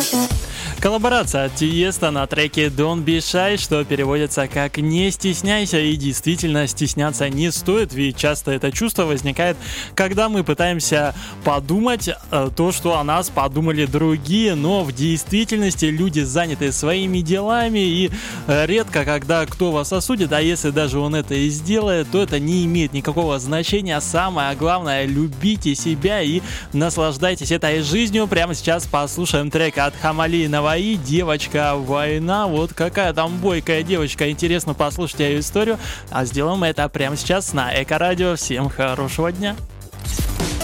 Коллаборация от Тиеста на треке Don't Be Shy, что переводится как «Не стесняйся», и действительно стесняться не стоит, ведь часто это чувство возникает, когда мы пытаемся подумать то, что о нас подумали другие, но в действительности люди заняты своими делами, и редко когда кто вас осудит, а если даже он это и сделает, то это не имеет никакого значения. Самое главное, любите себя и наслаждайтесь этой жизнью. Прямо сейчас послушаем трек от Хамали Наваи «Девочка война». Вот какая там бойкая девочка. Интересно послушать ее историю. А сделаем это прямо сейчас на Эко Радио. Всем хорошего дня.